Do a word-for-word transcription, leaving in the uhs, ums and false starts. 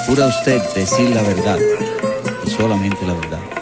¿Jura usted decir la verdad y solamente la verdad?